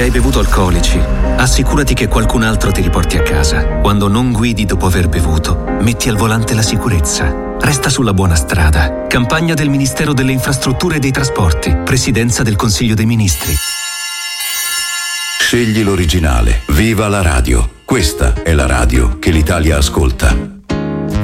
Se hai bevuto alcolici, assicurati che qualcun altro ti riporti a casa. Quando non guidi dopo aver bevuto, metti al volante la sicurezza. Resta sulla buona strada. Campagna del Ministero delle Infrastrutture e dei Trasporti. Presidenza del Consiglio dei Ministri. Scegli l'originale. Viva la radio. Questa è la radio che l'Italia ascolta.